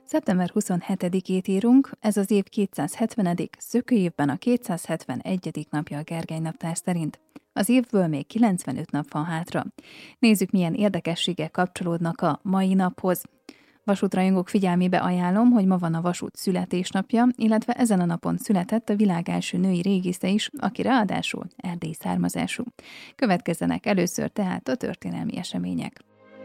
Szeptember 27-ét írunk, ez az év 270. szökőévben a 271. napja a Gergely naptár szerint. Az évből még 95 nap van hátra. Nézzük, milyen érdekességek kapcsolódnak a mai naphoz. Vasútrajongók figyelmébe ajánlom, hogy ma van a vasút születésnapja, illetve ezen a napon született a világ első női régésze is, aki ráadásul erdélyi származású. Következzenek először tehát a történelmi események.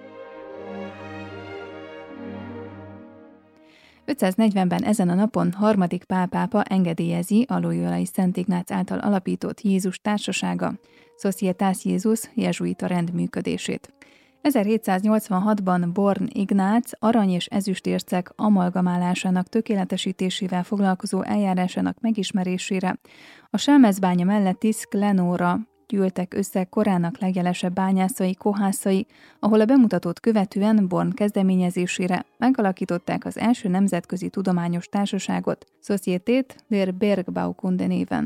540-ben ezen a napon harmadik Pál pápa engedélyezi a Loyolai Szent Ignác által alapított Jézus Társasága, Societas Jesus jezsuita rend működését. 1786-ban Born Ignác arany- és ezüstércek amalgamálásának tökéletesítésével foglalkozó eljárásának megismerésére a Selmezbánya melletti Szklenóra gyűltek össze korának legjelesebb bányászai, kohászai, ahol a bemutatót követően Born kezdeményezésére megalakították az első nemzetközi tudományos társaságot, Société der Bergbaukunde néven.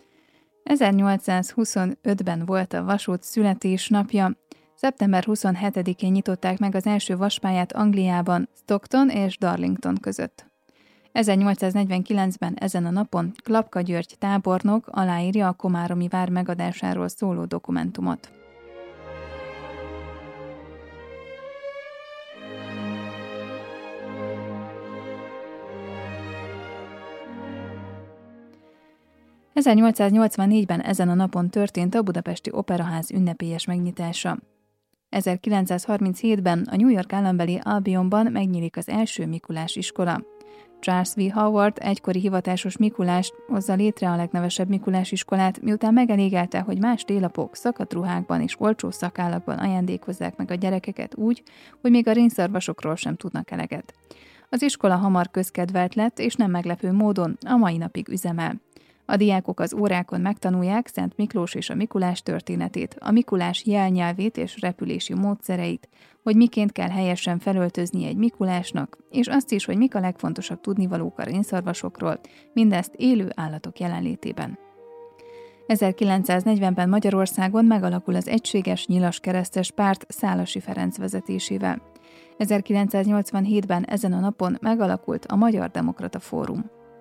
1825-ben volt a vasút születésnapja. Szeptember 27-én nyitották meg az első vaspályát Angliában, Stockton és Darlington között. 1849-ben ezen a napon Klapka György tábornok aláírja a komáromi vár megadásáról szóló dokumentumot. ...1884-ben ezen a napon történt a Budapesti Operaház ünnepélyes megnyitása. 1937-ben a New York állambeli Albionban megnyílik az első Mikulás iskola. Charles V. Howard egykori hivatásos Mikulást hozza létre a legnevesebb Mikulás iskolát, miután megelégelte, hogy más télapok szakadt ruhákban és olcsó szakállakban ajándékozzák meg a gyerekeket úgy, hogy még a rénszarvasokról sem tudnak eleget. Az iskola hamar közkedvelt lett, és nem meglepő módon a mai napig üzemel. A diákok az órákon megtanulják Szent Miklós és a Mikulás történetét, a Mikulás jelnyelvét és repülési módszereit, hogy miként kell helyesen felöltözni egy Mikulásnak, és azt is, hogy mik a legfontosabb tudnivalók a rénszarvasokról, mindezt élő állatok jelenlétében. 1940-ben Magyarországon megalakul az Egységes Nyilas Keresztes Párt Szálasi Ferenc vezetésével. 1987-ben ezen a napon megalakult a Magyar Demokrata Fórum.